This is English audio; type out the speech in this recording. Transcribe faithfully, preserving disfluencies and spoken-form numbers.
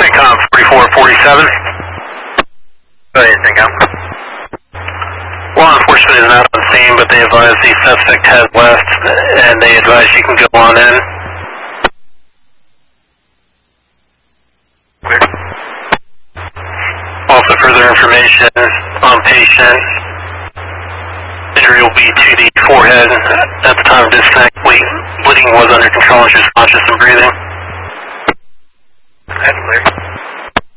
CENTCOM forty-four forty-seven. Go ahead, CENTCOM. Law enforcement is not on scene, but they advise the suspect has left, and they advise you can go on in. Clear. Also, further information on patient. Injury will be to the forehead. At the time of disconnect, bleeding was under control and she was conscious and breathing. That's clear.